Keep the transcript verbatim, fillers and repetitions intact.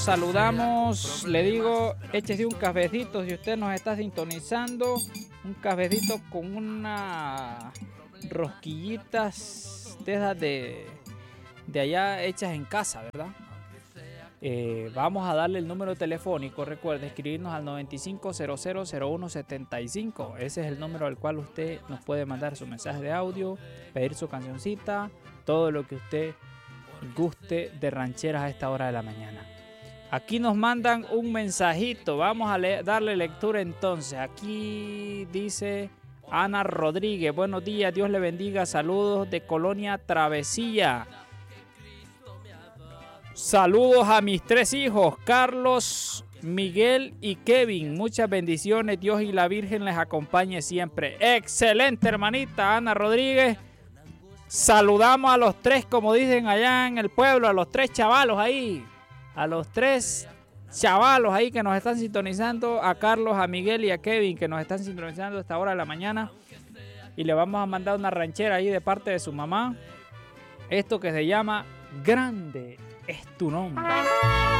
saludamos, le digo, échese un cafecito si usted nos está sintonizando, un cafecito con unas rosquillitas de esas de, de allá hechas en casa, ¿verdad? Eh, vamos a darle el número telefónico, recuerde escribirnos al noventa y cinco cero cero cero uno setenta y cinco, ese es el número al cual usted nos puede mandar su mensaje de audio, pedir su cancioncita, todo lo que usted guste de rancheras a esta hora de la mañana. Aquí nos mandan un mensajito, vamos a le- darle lectura entonces. Aquí dice Ana Rodríguez, buenos días, Dios le bendiga, saludos de Colonia Travesía. Saludos a mis tres hijos, Carlos, Miguel y Kevin. Muchas bendiciones, Dios y la Virgen les acompañe siempre. Excelente, hermanita Ana Rodríguez. Saludamos a los tres, como dicen allá en el pueblo, a los tres chavalos ahí. A los tres chavalos ahí que nos están sintonizando. A Carlos, a Miguel y a Kevin que nos están sintonizando a esta hora de la mañana. Y le vamos a mandar una ranchera ahí de parte de su mamá. Esto que se llama Grande es tu nombre.